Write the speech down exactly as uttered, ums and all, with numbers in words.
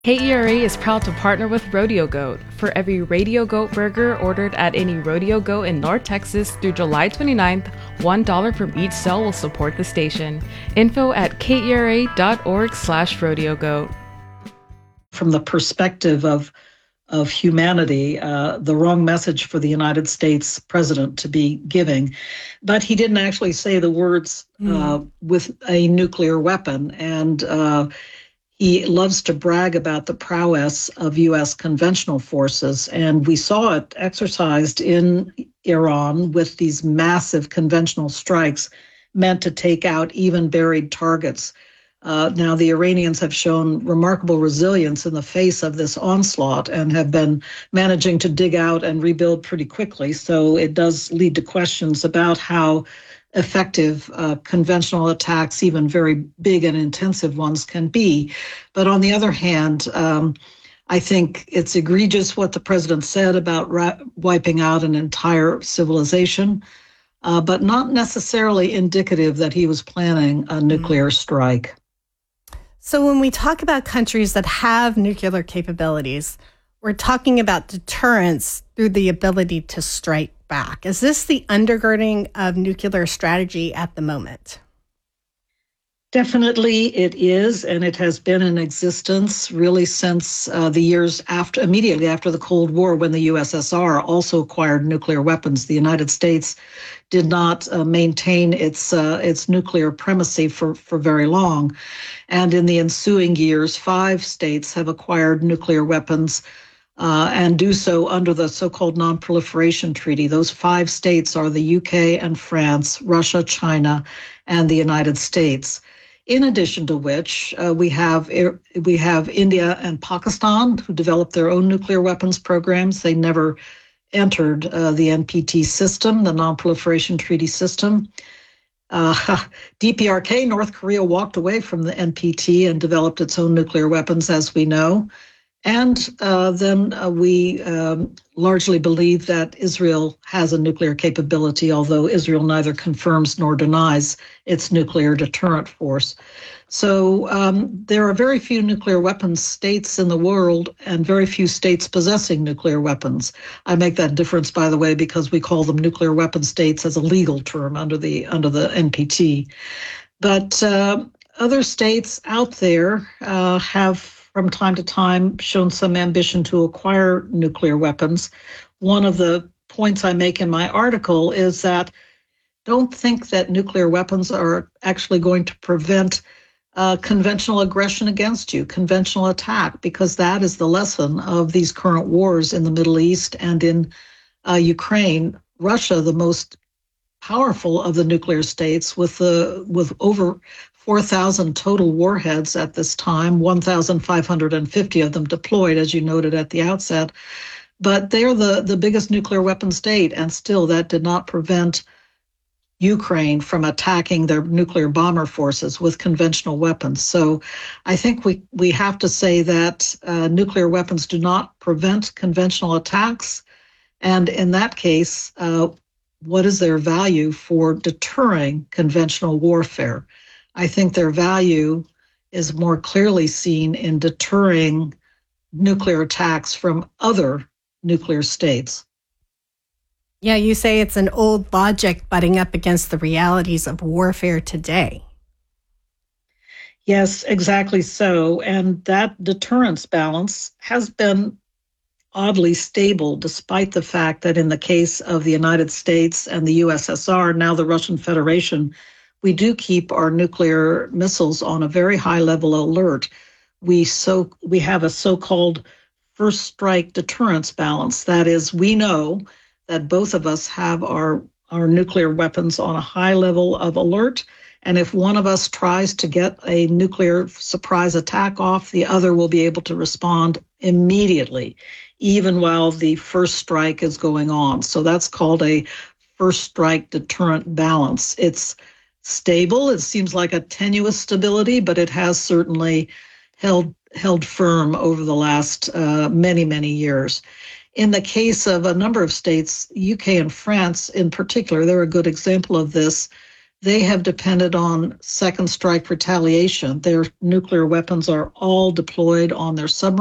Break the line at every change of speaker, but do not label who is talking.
K E R A is proud to partner with Rodeo Goat. For every Radio Goat burger ordered at any Rodeo Goat in North Texas through July twenty-ninth, one dollar from each sale will support the station. Info at kera.org slash rodeo goat.
From the perspective of of humanity, uh, the wrong message for the United States president to be giving. But he didn't actually say the words uh, mm. with a nuclear weapon. And uh, he loves to brag about the prowess of U S conventional forces. And we saw it exercised in Iran with these massive conventional strikes meant to take out even buried targets. Uh, now, the Iranians have shown remarkable resilience in the face of this onslaught and have been managing to dig out and rebuild pretty quickly. So it does lead to questions about how effective uh, conventional attacks, even very big and intensive ones, can be. But on the other hand, um, I think it's egregious what the president said about ra- wiping out an entire civilization, uh, but not necessarily indicative that he was planning a nuclear mm-hmm. strike.
So when we talk about countries that have nuclear capabilities, we're talking about deterrence through the ability to strike back. Is this the undergirding of nuclear strategy at the moment?
Definitely it is, and it has been in existence really since uh, the years after, immediately after the Cold War, when the U S S R also acquired nuclear weapons. The United States did not uh, maintain its uh, its nuclear primacy for, for very long. And in the ensuing years, five states have acquired nuclear weapons uh, and do so under the so-called Non-Proliferation Treaty. Those five states are the U K and France, Russia, China, and the United States. In addition to which, uh, we have we have India and Pakistan, who developed their own nuclear weapons programs. They never entered uh, the N P T system, the Non-Proliferation Treaty system. Uh, D P R K, North Korea, walked away from the N P T and developed its own nuclear weapons, as we know. And uh, then uh, we um, largely believe that Israel has a nuclear capability, although Israel neither confirms nor denies its nuclear deterrent force. So um, there are very few nuclear weapons states in the world and very few states possessing nuclear weapons. I make that difference, by the way, because we call them nuclear weapon states as a legal term under the under the N P T. But uh, other states out there uh, have from time to time shown some ambition to acquire nuclear weapons. One of the points I make in my article is that don't think that nuclear weapons are actually going to prevent uh, conventional aggression against you, conventional attack, because that is the lesson of these current wars in the Middle East and in uh, Ukraine. Russia, the most powerful of the nuclear states, with the with over four thousand total warheads at this time, one thousand five hundred fifty of them deployed, as you noted at the outset. But they're the, the biggest nuclear weapon state, and still that did not prevent Ukraine from attacking their nuclear bomber forces with conventional weapons. So I think we, we have to say that uh, nuclear weapons do not prevent conventional attacks. And in that case, uh, what is their value for deterring conventional warfare? I think their value is more clearly seen in deterring nuclear attacks from other nuclear states.
Yeah, you say it's an old logic butting up against the realities of warfare today.
Yes, exactly so. And that deterrence balance has been oddly stable, despite the fact that in the case of the United States and the U S S R, now the Russian Federation, we do keep our nuclear missiles on a very high level alert. We so we have a so-called first strike deterrence balance. That is, we know that both of us have our, our nuclear weapons on a high level of alert. And if one of us tries to get a nuclear surprise attack off, the other will be able to respond immediately, even while the first strike is going on. So that's called a first strike deterrent balance. It's stable. It seems like a tenuous stability, but it has certainly held held firm over the last uh, many, many years. In the case of a number of states, U K and France in particular, they're a good example of this. they have depended on second strike retaliation. Their nuclear weapons are all deployed on their submarines.